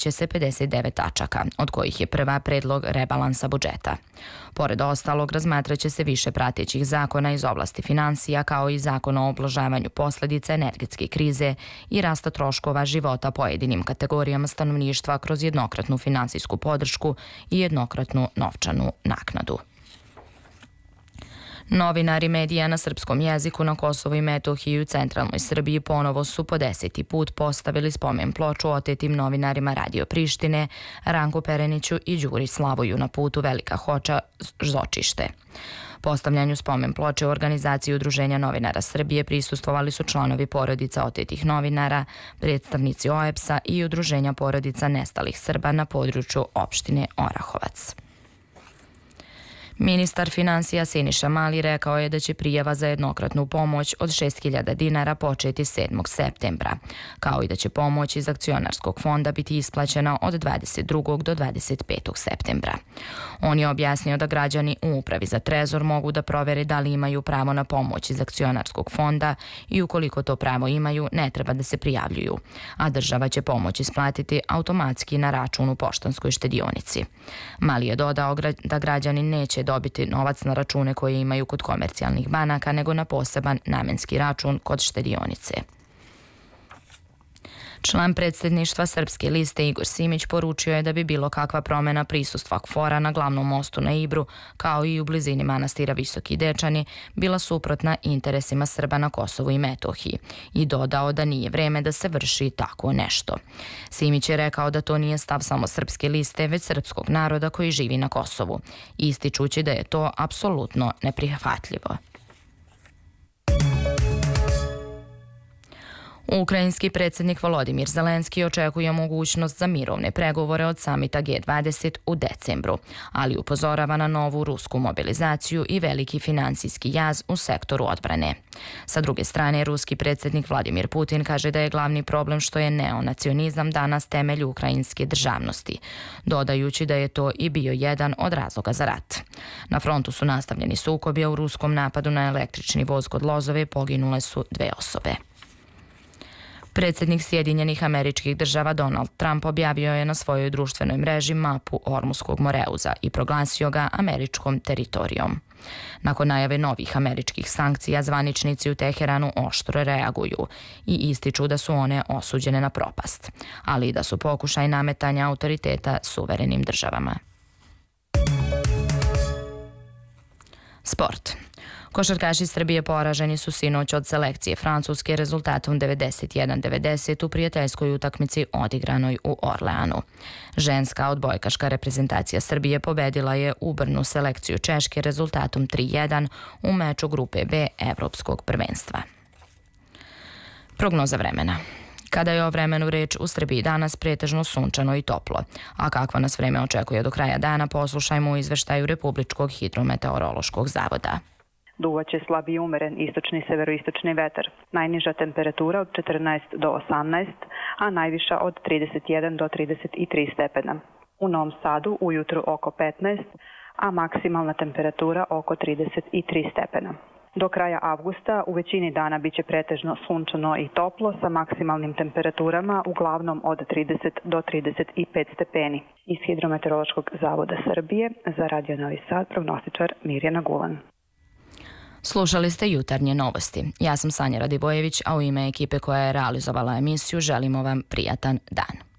će se 59 tačaka, od kojih je prva predlog rebalansa budžeta. Pored ostalog, razmatraće se više pratećih zakona iz oblasti finansija, kao i zakon o ublažavanju posledica energetske krize i rasta troškova života pojedinim kategorijama stanovništva kroz jednokratnu finansijsku podršku i jednokratnu novčanu naknadu. Novinari medija na srpskom jeziku na Kosovu i Metohiji u centralnoj Srbiji ponovo su po 10. put postavili spomen ploču otetim novinarima Radio Prištine, Ranku Pereniću i Đuri Slavoju na putu Velika Hoča – Zočište. Postavljanju spomen ploče u organizaciji Udruženja novinara Srbije prisustvovali su članovi porodica otetih novinara, predstavnici OEBS-a i Udruženja porodica nestalih Srba na području opštine Orahovac. Ministar finansija Siniša Mali rekao je da će prijava za jednokratnu pomoć od 6.000 dinara početi 7. septembra, kao i da će pomoć iz akcionarskog fonda biti isplaćena od 22. do 25. septembra. On je objasnio da građani u Upravi za trezor mogu da provere da li imaju pravo na pomoć iz akcionarskog fonda i ukoliko to pravo imaju, ne treba da se prijavljuju, a država će pomoć isplatiti automatski na račun u poštanskoj štedionici. Mali je dodao da građani neće dobiti novac na račune koje imaju kod komercijalnih banaka, nego na poseban namenski račun kod štedionice. Član predsjedništva Srpske liste Igor Simić poručio je da bi bilo kakva promjena prisustva KFOR-a na glavnom mostu na Ibru, kao i u blizini manastira Visoki Dečani, bila suprotna interesima Srba na Kosovu i Metohiji i dodao da nije vreme da se vrši tako nešto. Simić je rekao da to nije stav samo Srpske liste, već srpskog naroda koji živi na Kosovu, ističući da je to apsolutno neprihvatljivo. Ukrajinski predsjednik Volodimir Zelenski očekuje mogućnost za mirovne pregovore od samita G20 u decembru, ali upozorava na novu rusku mobilizaciju i veliki finansijski jaz u sektoru odbrane. Sa druge strane, ruski predsjednik Vladimir Putin kaže da je glavni problem što je neonacionizam danas temelj ukrajinske državnosti, dodajući da je to i bio jedan od razloga za rat. Na frontu su nastavljeni sukobi, a u ruskom napadu na električni voz kod Lozove poginule su 2 osobe. Predsjednik Sjedinjenih Američkih Država Donald Trump objavio je na svojoj društvenoj mreži mapu Ormuskog Moreuza i proglasio ga američkom teritorijom. Nakon najave novih američkih sankcija, zvaničnici u Teheranu oštro reaguju i ističu da su one osuđene na propast, ali i da su pokušaj nametanja autoriteta suverenim državama. Sport. Košarkaši Srbije poraženi su sinoć od selekcije Francuske rezultatom 91-90 u prijateljskoj utakmici odigranoj u Orleanu. Ženska odbojkaška reprezentacija Srbije pobedila je ubrnu selekciju Češke rezultatom 3-1 u meču grupe B Evropskog prvenstva. Prognoza vremena. Kada je o vremenu reč, u Srbiji danas pretežno sunčano i toplo. A kakvo nas vreme očekuje do kraja dana, poslušajmo u izveštaju Republičkog hidrometeorološkog zavoda. Duvaće slab i umeren istočni i severoistočni vetar. Najniža temperatura od 14 do 18, a najviša od 31 do 33 stepena. U Novom Sadu ujutru oko 15, a maksimalna temperatura oko 33 stepena. Do kraja avgusta u većini dana biće pretežno sunčano i toplo sa maksimalnim temperaturama uglavnom od 30 do 35 stepeni. Iz Hidrometeorološkog zavoda Srbije za Radio Novi Sad prognostičar Mirjana Gulan. Slušali ste jutarnje novosti. Ja sam Sanja Radivojević, a u ime ekipe koja je realizovala emisiju želimo vam prijatan dan.